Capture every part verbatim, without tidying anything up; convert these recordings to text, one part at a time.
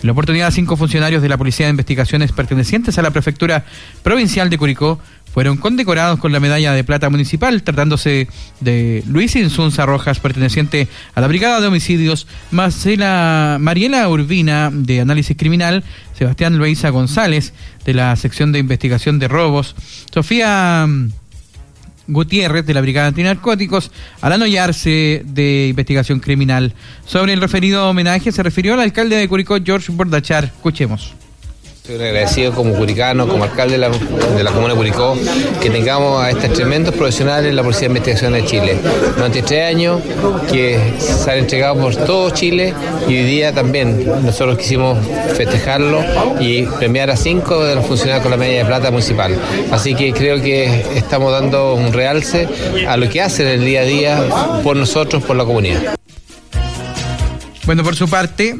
En la oportunidad, cinco funcionarios de la Policía de Investigaciones pertenecientes a la Prefectura Provincial de Curicó fueron condecorados con la Medalla de Plata Municipal, tratándose de Luis Insunza Rojas, perteneciente a la Brigada de Homicidios, Marcela, Mariela Urbina, de Análisis Criminal, Sebastián Loaiza González, de la Sección de Investigación de Robos, Sofía Gutiérrez, de la Brigada Antinarcóticos, Alano Yarce, de Investigación Criminal. Sobre el referido homenaje se refirió el alcalde de Curicó, George Bordachar. Escuchemos. Estoy agradecido como curicano, como alcalde de la, de la comuna de Curicó, que tengamos a estos tremendos profesionales en la Policía de Investigación de Chile. Durante tres años que se han entregado por todo Chile y hoy día también nosotros quisimos festejarlo y premiar a cinco de los funcionarios con la medalla de plata municipal. Así que creo que estamos dando un realce a lo que hacen el día a día por nosotros, por la comunidad. Bueno, por su parte,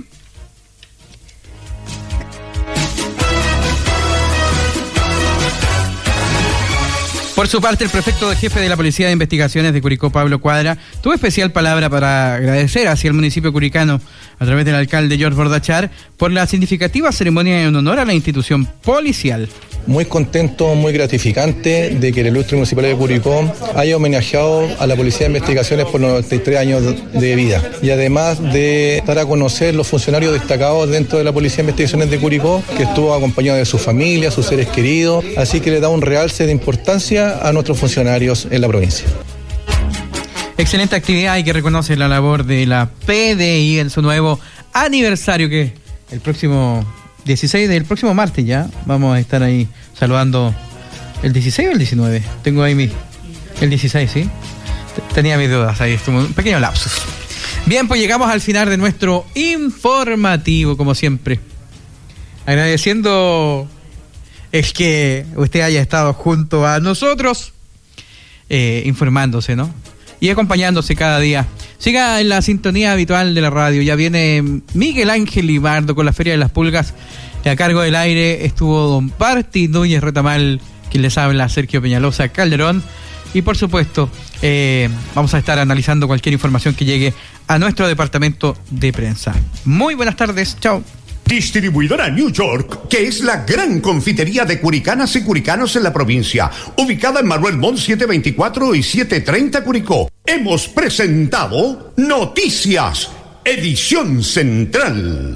Por su parte, el prefecto de jefe de la Policía de Investigaciones de Curicó, Pablo Cuadra, tuvo especial palabra para agradecer hacia el municipio curicano, a través del alcalde George Bordachar, por la significativa ceremonia en honor a la institución policial. Muy contento, muy gratificante de que el ilustre municipal de Curicó haya homenajeado a la Policía de Investigaciones por noventa y tres años de vida. Y además de dar a conocer los funcionarios destacados dentro de la Policía de Investigaciones de Curicó, que estuvo acompañado de su familia, sus seres queridos, así que le da un realce de importancia a nuestros funcionarios en la provincia. Excelente actividad y que reconoce la labor de la P D I en su nuevo aniversario, que el próximo dieciséis del próximo martes ya vamos a estar ahí saludando. ¿El dieciséis o el diecinueve? Tengo ahí mi... el dieciséis, ¿sí? Tenía mis dudas, ahí estuvo un pequeño lapsus. Bien, pues llegamos al final de nuestro informativo, como siempre. Agradeciendo el que usted haya estado junto a nosotros, eh, informándose, ¿no? Y acompañándose cada día. Siga en la sintonía habitual de la radio. Ya viene Miguel Ángel Libardo con la Feria de las Pulgas. A cargo del aire estuvo don Parti Núñez Retamal, quien les habla, Sergio Peñalosa Calderón. Y por supuesto, eh, vamos a estar analizando cualquier información que llegue a nuestro departamento de prensa. Muy buenas tardes, chao. Distribuidora New York, que es la gran confitería de curicanas y curicanos en la provincia, ubicada en Manuel Montt setecientos veinticuatro y setecientos treinta Curicó. Hemos presentado Noticias, edición central.